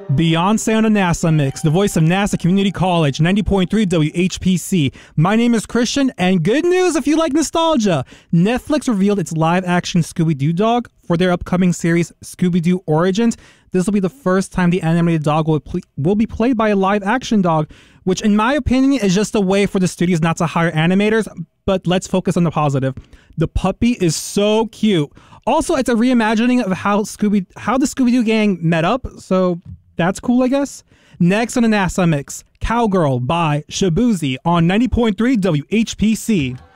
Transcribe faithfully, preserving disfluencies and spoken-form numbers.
Beyonce on a NASA mix, the voice of NASA Community College, ninety point three W H P C. My name is Christian, and good news if you like nostalgia. Netflix revealed its live-action Scooby-Doo dog for their upcoming series, Scooby-Doo Origins. This will be the first time the animated dog will, pl- will be played by a live-action dog, which in my opinion is just a way for the studios not to hire animators, but let's focus on the positive. The puppy is so cute. Also, it's a reimagining of how Scooby, how the Scooby-Doo gang met up, so that's cool, I guess. Next on the NASA mix, Cowgirl by Shaboozey on ninety point three W H P C.